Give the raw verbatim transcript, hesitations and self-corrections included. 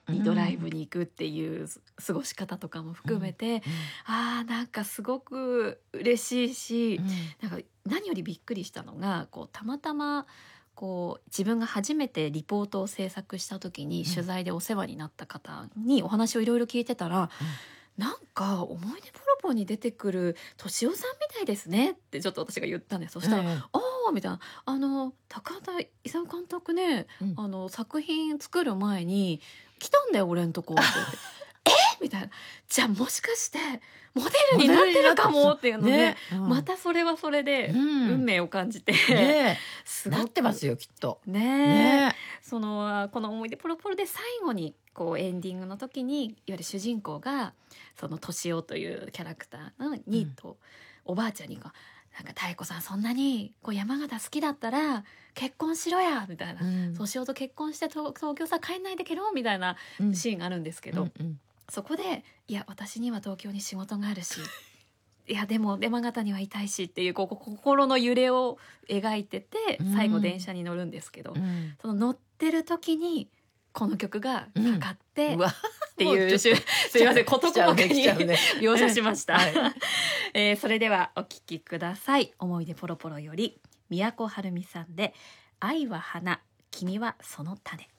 にドライブに行くっていう過ごし方とかも含めて、 うんうん、 あーなんかすごく嬉しいし、 うんなんか何よりびっくりしたのがこうたまたまこう自分が初めてリポートを制作した時に取材でお世話になった方にお話をいろいろ聞いてたら、なんか思い出ポロポロに出てくる敏夫さんみたいですねってちょっと私が言ったんです。そしたら、 ええああみたいな、あの高畑勲監督ね、 うんあの作品作る前に来たんだよ俺んとこって言ってえみたいな、じゃあもしかしてモデルになってるかもっていうので、 ね、うん、 またそれはそれでうん運命を感じて、 ねすごくなってますよきっと。 ねえ、 ねそのこの思い出ポロポロで最後にこうエンディングの時にいわゆる主人公がその敏夫というキャラクターに、 うんとおばあちゃんにこうなんか妙子さんそんなにこう山形好きだったら結婚しろやみたいな、 うん敏夫と結婚して東東京さ帰んないでけろみたいなうんシーンがあるんですけど、 うんうんそこでいや私には東京に仕事があるしいやでも山形にはいたいしっていう、こう心の揺れを描いてて最後電車に乗るんですけど、 うんその乗ってる時にこの曲がかかって、 うわっていうもうちょっとすいません事細かに来ちゃうね描写しました、 はいえーそれではお聴きください。思い出ポロポロより都はるみさんで愛は花君はその種。